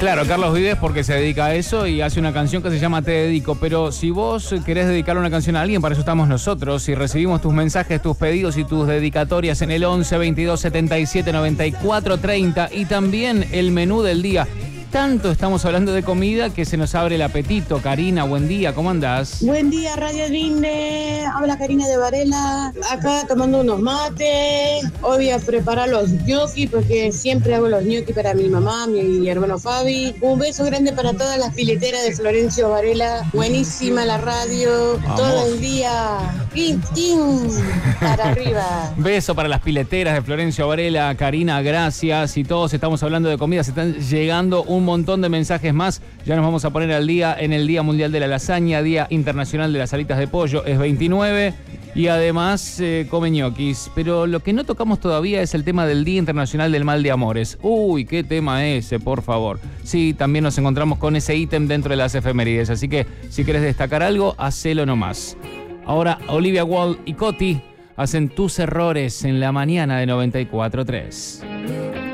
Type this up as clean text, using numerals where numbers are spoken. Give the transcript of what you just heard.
Claro, Carlos Vives porque se dedica a eso y hace una canción que se llama Te Dedico, pero si vos querés dedicar una canción a alguien, para eso estamos nosotros y recibimos tus mensajes, tus pedidos y tus dedicatorias en el 11 22 77 94 30 y también el menú del día. Tanto estamos hablando de comida que se nos abre el apetito. Karina, buen día, ¿cómo andás? Buen día, Radio Linde. Habla Karina de Varela. Acá tomando unos mates. Hoy voy a preparar los gnocchi porque siempre hago los gnocchi para mi mamá, mi hermano Fabi. Un beso grande para todas las pileteras de Florencio Varela. Buenísima la radio. Vamos. Todo el día. ¡Tin, tin! Para arriba. Beso para las pileteras de Florencio Varela. Karina, gracias. Y todos estamos hablando de comida. Se están llegando un montón de mensajes más. Ya nos vamos a poner al día en el Día Mundial de la Lasaña, Día Internacional de las Alitas de Pollo, es 29. Y además come ñoquis. Pero lo que no tocamos todavía es el tema del Día Internacional del Mal de Amores. Uy, qué tema ese, por favor. Sí, también nos encontramos con ese ítem dentro de las efemérides. Así que si querés destacar algo, hacelo nomás. Ahora Olivia Wilde y Coti hacen Tus Errores en la mañana de 94.3.